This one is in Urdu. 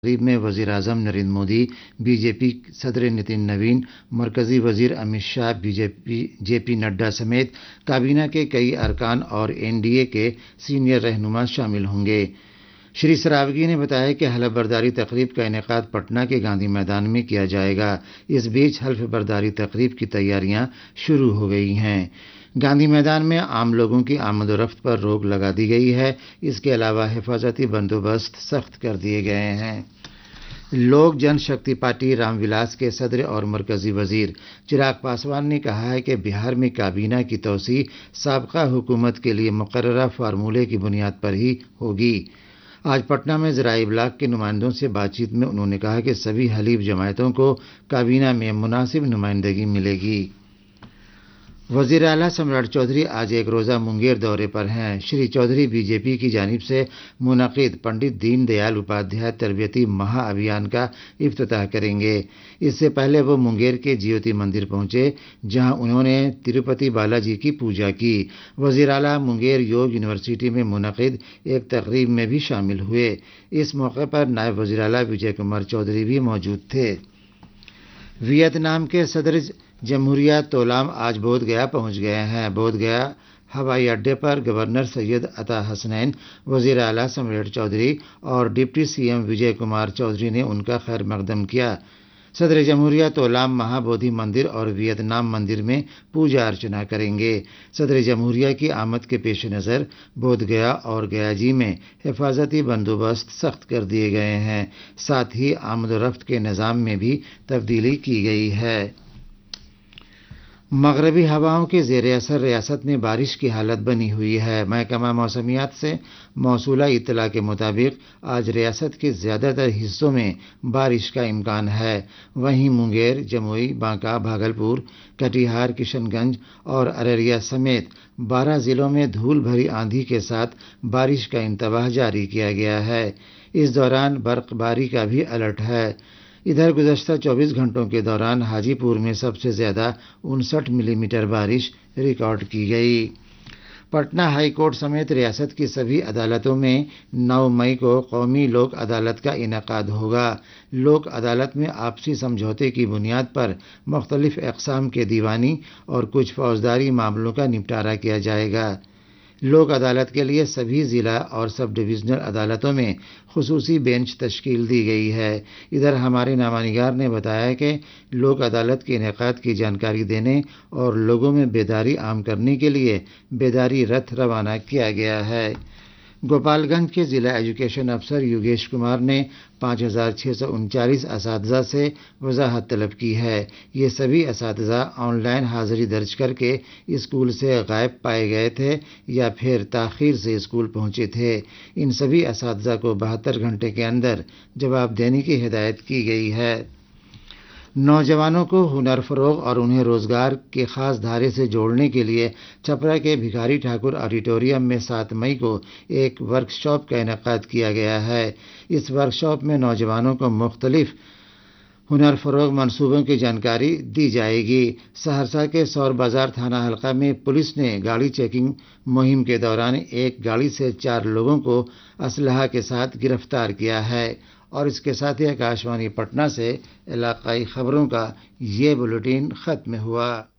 تقریب میں وزیر اعظم نریندر مودی، بی جے پی صدر نتن نوین، مرکزی وزیر امت شاہ، جے پی نڈا سمیت کابینہ کے کئی ارکان اور این ڈی اے کے سینئر رہنما شامل ہوں گے۔ شری سراوگی نے بتایا کہ حلف برداری تقریب کا انعقاد پٹنہ کے گاندھی میدان میں کیا جائے گا۔ اس بیچ حلف برداری تقریب کی تیاریاں شروع ہو گئی ہیں۔ گاندھی میدان میں عام لوگوں کی آمد و رفت پر روک لگا دی گئی ہے۔ اس کے علاوہ حفاظتی بندوبست سخت کر دیے گئے ہیں۔ لوک جن شکتی پارٹی رام ولاس کے صدر اور مرکزی وزیر چراغ پاسوان نے کہا ہے کہ بہار میں کابینہ کی توسیع سابقہ حکومت کے لیے مقررہ فارمولے کی بنیاد پر ہی ہوگی۔ آج پٹنہ میں ذرائع ابلاغ کے نمائندوں سے بات چیت میں انہوں نے کہا کہ سبھی حلیف جماعتوں کو کابینہ میں مناسب نمائندگی ملے گی۔ وزیر اعلیٰ سمراٹ چودھری آج ایک روزہ منگیر دورے پر ہیں۔ شری چودھری بی جے پی کی جانب سے منعقد پنڈت دین دیال اپادھیائے تربیتی مہا ابھیان کا افتتاح کریں گے۔ اس سے پہلے وہ منگیر کے جیوتی مندر پہنچے، جہاں انہوں نے تروپتی بالاجی کی پوجا کی۔ وزیر اعلیٰ منگیر یوگ یونیورسٹی میں منعقد ایک تقریب میں بھی شامل ہوئے۔ اس موقع پر نائب وزیر اعلیٰ وجے کمار چودھری بھی موجود تھے۔ ویتنام کے صدر جمہوریہ تولام آج بودھ گیا پہنچ گئے ہیں۔ بودھ گیا ہوائی اڈے پر گورنر سید عطا حسنین، وزیر اعلیٰ سمریٹ چودھری اور ڈپٹی سی ایم وجے کمار چودھری نے ان کا خیر مقدم کیا۔ صدر جمہوریہ تولام مہا بودھی مندر اور ویتنام مندر میں پوجا ارچنا کریں گے۔ صدر جمہوریہ کی آمد کے پیش نظر بودھ گیا اور گیا جی میں حفاظتی بندوبست سخت کر دیے گئے ہیں۔ ساتھ ہی آمد و رفت کے نظام میں بھی تبدیلی کی گئی ہے۔ مغربی ہواؤں کے زیر اثر ریاست میں بارش کی حالت بنی ہوئی ہے۔ محکمہ موسمیات سے موصولہ اطلاع کے مطابق آج ریاست کے زیادہ تر حصوں میں بارش کا امکان ہے۔ وہیں منگیر، جموئی، بانکا، بھاگلپور، کٹیہار، کشن گنج اور ارریہ سمیت 12 ضلعوں میں دھول بھری آندھی کے ساتھ بارش کا انتباہ جاری کیا گیا ہے۔ اس دوران برق باری کا بھی الرٹ ہے۔ ادھر گزشتہ 24 گھنٹوں کے دوران حاجی پور میں سب سے زیادہ 59 ملی میٹر بارش ریکارڈ کی گئی۔ پٹنہ ہائی کورٹ سمیت ریاست کی سبھی عدالتوں میں 9 مئی کو قومی لوک عدالت کا انعقاد ہوگا۔ لوک عدالت میں آپسی سمجھوتے کی بنیاد پر مختلف اقسام کے دیوانی اور کچھ فوجداری معاملوں کا نپٹارہ کیا جائے گا۔ لوک عدالت کے لیے سبھی ضلع اور سب ڈویژنل عدالتوں میں خصوصی بینچ تشکیل دی گئی ہے۔ ادھر ہمارے نامہ نگار نے بتایا کہ لوک عدالت کے انعقاد کی جانکاری دینے اور لوگوں میں بیداری عام کرنے کے لیے بیداری رتھ روانہ کیا گیا ہے۔ گوپال گنج کے ضلع ایجوکیشن افسر یوگیش کمار نے 5639 اساتذہ سے وضاحت طلب کی ہے۔ یہ سبھی اساتذہ آن لائن حاضری درج کر کے اسکول سے غائب پائے گئے تھے یا پھر تاخیر سے اسکول پہنچے تھے۔ ان سبھی اساتذہ کو 72 گھنٹے کے اندر جواب دینے کی ہدایت کی گئی ہے۔ نوجوانوں کو ہنر فروغ اور انہیں روزگار کے خاص دھارے سے جوڑنے کے لیے چھپرا کے بھکاری ٹھاکر آڈیٹوریم میں 7 مئی کو ایک ورکشاپ کا انعقاد کیا گیا ہے۔ اس ورکشاپ میں نوجوانوں کو مختلف ہنر فروغ منصوبوں کی جانکاری دی جائے گی۔ سہرسہ کے سور بازار تھانہ حلقہ میں پولیس نے گاڑی چیکنگ مہم کے دوران ایک گاڑی سے 4 لوگوں کو اسلحہ کے ساتھ گرفتار کیا ہے۔ اور اس کے ساتھ ہی آکاشوانی پٹنہ سے علاقائی خبروں کا یہ بلیٹن ختم ہوا۔